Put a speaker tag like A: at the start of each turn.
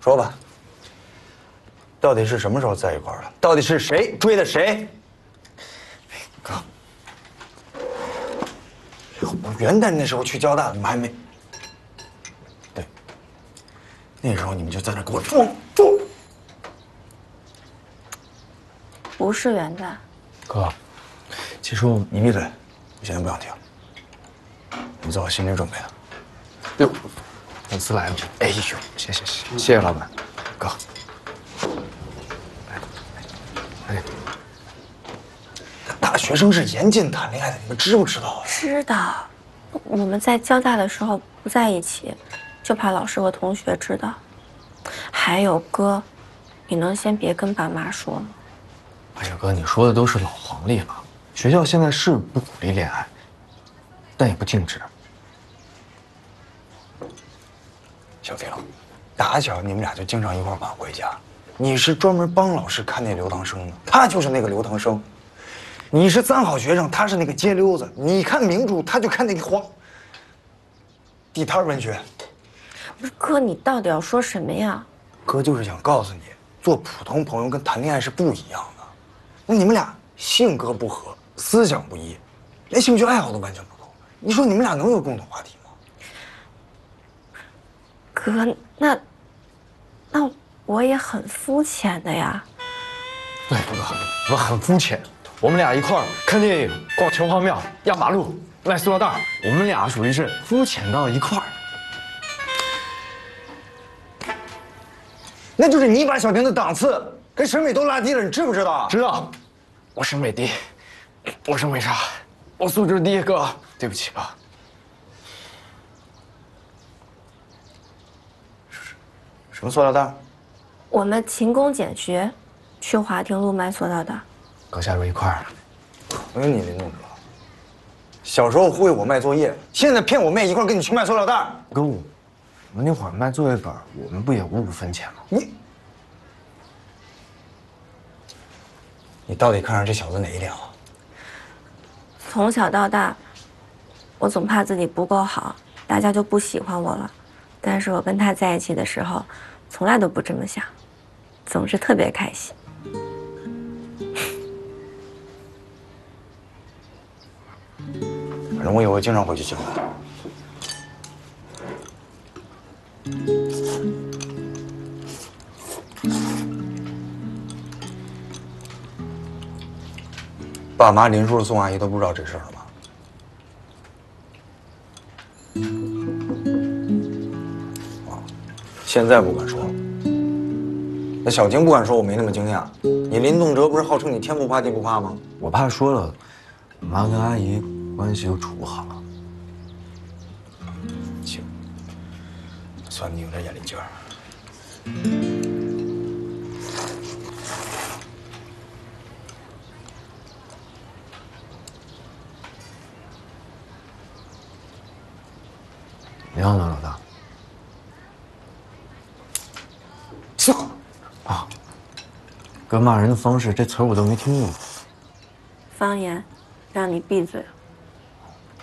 A: 说吧，到底是什么时候在一块儿的？到底是谁追的谁？哥，我元旦那时候去交大，你们还没……对，那时候你们就在那给我装。
B: 不是元旦。
A: 哥，其实你闭嘴，我现在不想听。你做好心理准备了。
C: 哟，粉丝来了。哎呦，谢谢老板，哥。哎，
A: 大学生是严禁谈恋爱的，你们知不知道啊？
B: 知道，我们在交大的时候不在一起，就怕老师和同学知道。还有哥，你能先别跟爸妈说吗？
C: 哎呀，哥，你说的都是老黄历了。学校现在是不鼓励恋爱，但也不禁止。
A: 小婷，打小你们俩就经常一块晚回家。你是专门帮老师看那留堂生的，他就是那个留堂生。你是三好学生，他是那个街溜子。你看名著，他就看那个地摊文学。
B: 不是哥，你到底要说什么呀？
A: 哥就是想告诉你，做普通朋友跟谈恋爱是不一样的。那你们俩性格不合，思想不一，连兴趣爱好都完全不同。你说你们俩能有共同话题吗？
B: 哥，那我也很肤浅的呀。
C: 对，哥，我很肤浅。我们俩一块儿看电影、逛城隍庙、压马路、卖塑料袋，我们俩属于是肤浅到一块儿。
A: 那就是你把小婷的档次跟审美都拉低了，你知不知道？
C: 知道，我审美低，我审美差，我素质低，哥，对不起哥。
A: 什么塑料袋？
B: 我们勤工俭学，去华亭路卖塑料袋。
C: 哥，下周一块儿。
A: 我有你林动哲，小时候忽悠我卖作业，现在骗我妹一块跟你去卖塑料袋。
C: 哥，我们那会儿卖作业本，我们不也5分钱吗？
A: 你到底看上这小子哪一点了？
B: 从小到大，我总怕自己不够好，大家就不喜欢我了。但是我跟他在一起的时候，从来都不这么想，总是特别开心。
A: 反正我以后经常回去交代。爸妈、林叔、宋阿姨都不知道这事儿了吧？现在不敢说了。那小婷不敢说，我没那么惊讶。你林动哲不是号称你天不怕地不怕吗？
C: 我怕说了，我妈跟阿姨关系又处不好了。
A: 行，算你有点眼力劲儿。
C: 你要呢，老大？
A: 笑
C: 啊！哥骂人的方式，这词儿我都没听过。
B: 方言，让你闭嘴了。